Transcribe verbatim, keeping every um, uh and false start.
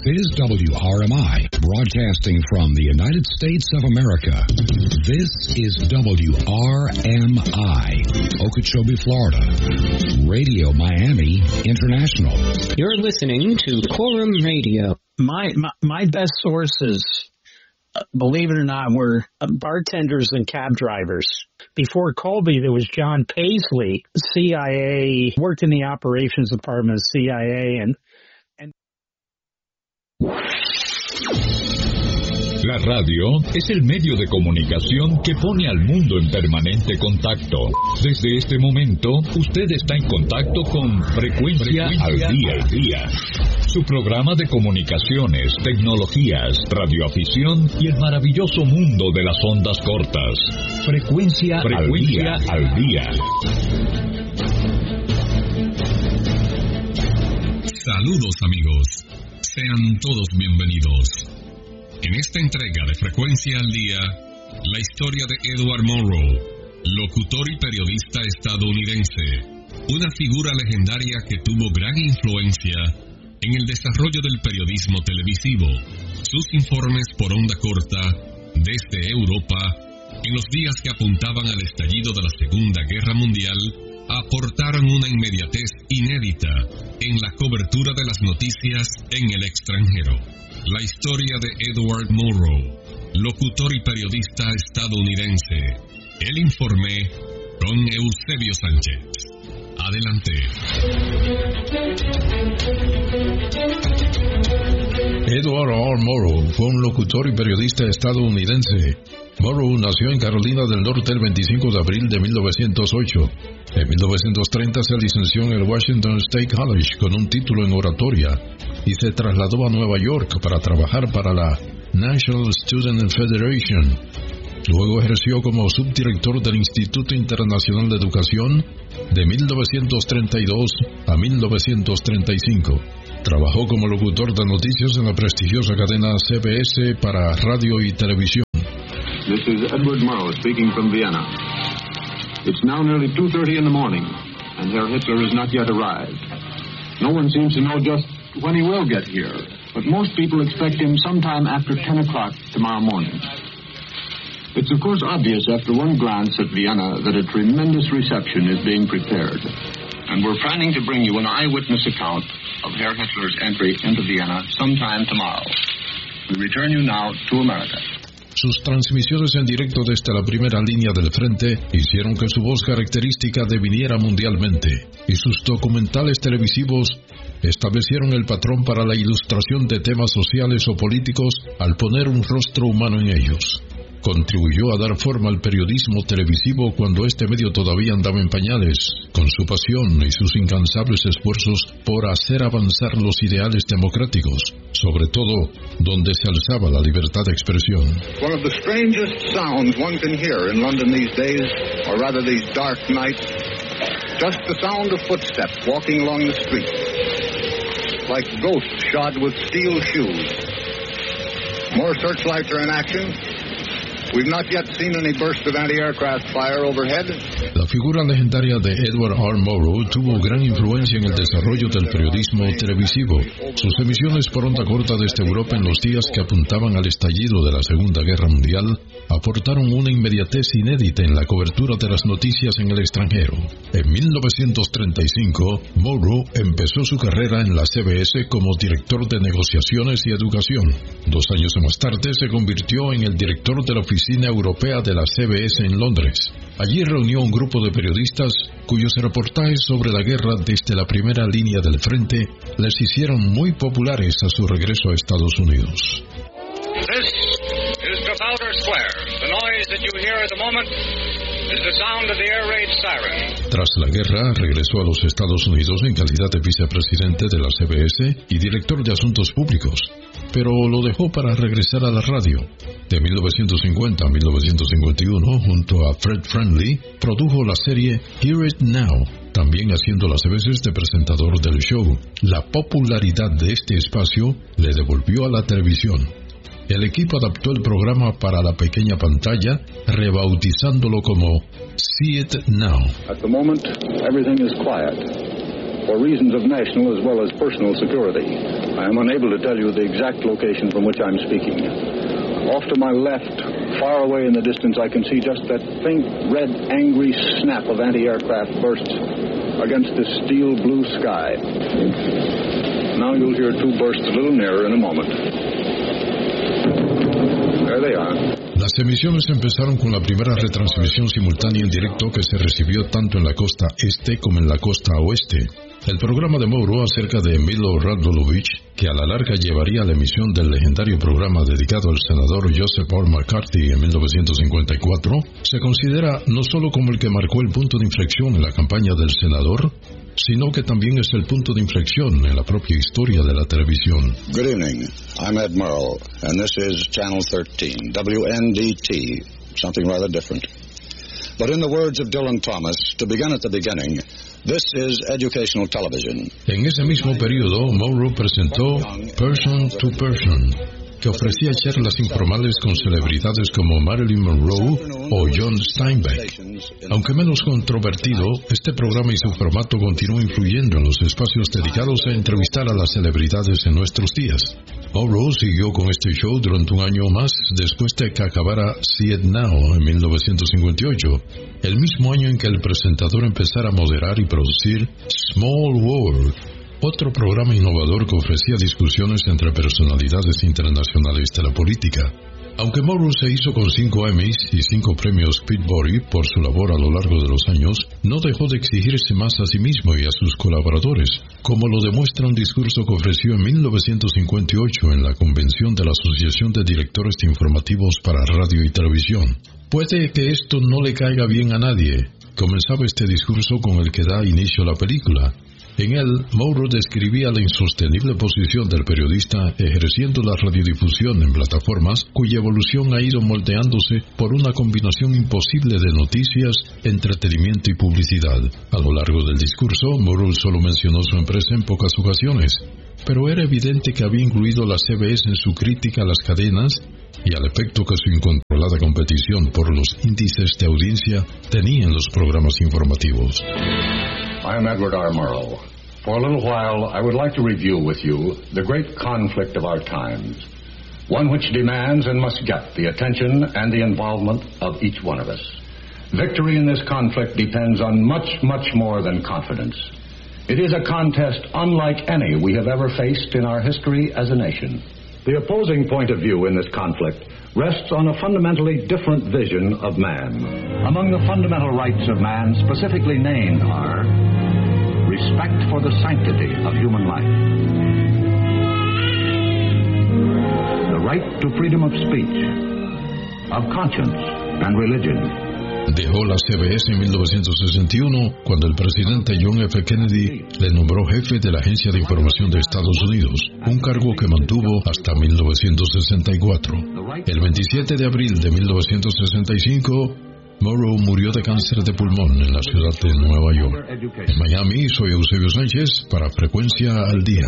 is W R M I, broadcasting from the United States of America. This is W R M I, Okeechobee, Florida. Radio Miami International. You're listening to Quorum Radio. My, my, my best sources, believe it or not, were bartenders and cab drivers. Before Colby, there was John Paisley, C I A, worked in the operations department of C I A, and La radio es el medio de comunicación que pone al mundo en permanente contacto. Desde este momento, usted está en contacto con Frecuencia, Frecuencia al Día. Al día. Su programa de comunicaciones, tecnologías, radioafición y el maravilloso mundo de las ondas cortas. Frecuencia, Frecuencia al Día. Al día. Saludos, amigos. Sean todos bienvenidos. En esta entrega de Frecuencia al Día, la historia de Edward Murrow, locutor y periodista estadounidense, una figura legendaria que tuvo gran influencia en el desarrollo del periodismo televisivo. Sus informes por onda corta desde Europa, en los días que apuntaban al estallido de la Segunda Guerra Mundial, aportaron una inmediatez inédita en la cobertura de las noticias en el extranjero. La historia de Edward Murrow, locutor y periodista estadounidense. El informe con Eusebio Sánchez. Adelante. Edward R. Murrow fue un locutor y periodista estadounidense. Murrow nació en Carolina del Norte el veinticinco de abril de mil novecientos ocho. En mil novecientos treinta se licenció en el Washington State College con un título en oratoria y se trasladó a Nueva York para trabajar para la National Student Federation. Luego ejerció como subdirector del Instituto Internacional de Educación de mil novecientos treinta y dos a mil novecientos treinta y cinco. Trabajó como locutor de noticias en la prestigiosa cadena C B S para radio y televisión. This is Edward Murrow speaking from Vienna. It's now nearly two thirty in the morning, and Herr Hitler has not yet arrived. No one seems to know just when he will get here, but most people expect him sometime after ten o'clock tomorrow morning. It's of course obvious after one glance at Vienna that a tremendous reception is being prepared, and we're planning to bring you an eyewitness account of Herr Hitler's entry into Vienna sometime tomorrow. We return you now to America. Sus transmisiones en directo desde la primera línea del frente hicieron que su voz característica deviniera mundialmente, y sus documentales televisivos establecieron el patrón para la ilustración de temas sociales o políticos al poner un rostro humano en ellos. Contribuyó a dar forma al periodismo televisivo cuando este medio todavía andaba en pañales, con su pasión y sus incansables esfuerzos por hacer avanzar los ideales democráticos, sobre todo donde se alzaba la libertad de expresión. One of the strangest sounds one can hear in London these days, or rather these dark nights, just the sound of footsteps walking along the street, like ghosts shod with steel shoes. More searchlights are in action. We've not yet seen any burst of anti-aircraft fire overhead. La figura legendaria de Edward R. Murrow tuvo gran influencia en el desarrollo del periodismo televisivo. Sus emisiones por onda corta desde Europa en los días que apuntaban al estallido de la Segunda Guerra Mundial aportaron una inmediatez inédita en la cobertura de las noticias en el extranjero. En mil novecientos treinta y cinco, Murrow empezó su carrera en la C B S como director de negociaciones y educación. Dos años más tarde se convirtió en el director de la Oficina Europea de la C B S en Londres. Allí reunió un grupo de periodistas cuyos reportajes sobre la guerra desde la primera línea del frente les hicieron muy populares a su regreso a Estados Unidos. This is Trafalgar Square. The noise that you hear at the moment is the sound of the air raid siren. Tras la guerra, regresó a los Estados Unidos en calidad de vicepresidente de la C B S y director de asuntos públicos, pero lo dejó para regresar a la radio. De mil novecientos cincuenta a mil novecientos cincuenta y uno, junto a Fred Friendly, produjo la serie Hear It Now, también haciendo las veces de presentador del show. La popularidad de este espacio le devolvió a la televisión. El equipo adaptó el programa para la pequeña pantalla, rebautizándolo como See It Now. At the moment, everything is quiet. for reasons of national as well as personal security. I am unable to tell you the exact location from which I'm speaking. Off to my left, far away in the distance, I can see just that faint, red, angry snap of anti-aircraft bursts against the steel blue sky. Now you'll hear two bursts a little nearer in a moment. There they are. Las emisiones empezaron con la primera retransmisión simultánea en directo que se recibió tanto en la costa este como en la costa oeste. El programa de Mouro acerca de Milo Radulovich, que a la larga llevaría a la emisión del legendario programa dedicado al senador Joseph R. McCarthy en mil novecientos cincuenta y cuatro, se considera no solo como el que marcó el punto de inflexión en la campaña del senador, sino que también es el punto de inflexión en la propia historia de la televisión. Good evening. I'm Ed Murrell, and this is Channel thirteen, W N D T, something rather different. But in the words of Dylan Thomas, to begin at the beginning, this is educational television. En ese mismo periodo, Mouro presentó Person to Person, que ofrecía charlas informales con celebridades como Marilyn Monroe o John Steinbeck. Aunque menos controvertido, este programa y su formato continuó influyendo en los espacios dedicados a entrevistar a las celebridades en nuestros días. Mouro siguió con este show durante un año más después de que acabara See It Now en mil novecientos cincuenta y ocho, el mismo año en que el presentador empezara a moderar y producir Small World, otro programa innovador que ofrecía discusiones entre personalidades internacionales de la política. Aunque Mouro se hizo con cinco Emmys y cinco premios Peabody por su labor a lo largo de los años, no dejó de exigirse más a sí mismo y a sus colaboradores, como lo demuestra un discurso que ofreció en mil novecientos cincuenta y ocho en la convención de la Asociación de Directores de Informativos para Radio y Televisión. Puede que esto no le caiga bien a nadie. Comenzaba este discurso con el que da inicio a la película. En él, Mouro describía la insostenible posición del periodista ejerciendo la radiodifusión en plataformas cuya evolución ha ido moldeándose por una combinación imposible de noticias, entretenimiento y publicidad. A lo largo del discurso, Mouro solo mencionó su empresa en pocas ocasiones, pero era evidente que había incluido la C B S en su crítica a las cadenas y al efecto que su incontrolada competición por los índices de audiencia tenía en los programas informativos. I am Edward R. Murrow. For a little while, I would like to review with you the great conflict of our times, one which demands and must get the attention and the involvement of each one of us. Victory in this conflict depends on much, much more than confidence. It is a contest unlike any we have ever faced in our history as a nation. The opposing point of view in this conflict rests on a fundamentally different vision of man. Among the fundamental rights of man specifically named are respect for the sanctity of human life, the right to freedom of speech, of conscience and religion. Dejó la C B S en mil novecientos sesenta y uno cuando el presidente John F. Kennedy le nombró jefe de la Agencia de Información de Estados Unidos, un cargo que mantuvo hasta mil novecientos sesenta y cuatro. El veintisiete de abril de mil novecientos sesenta y cinco, Mouro murió de cáncer de pulmón en la ciudad de Nueva York. En Miami, soy Eusebio Sánchez para Frecuencia al Día.